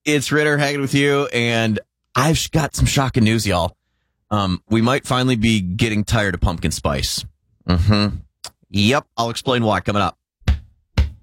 It's Ritter hanging with you, and I've got some shocking news, y'all. We might finally be getting tired of pumpkin spice. Yep, I'll explain why coming up.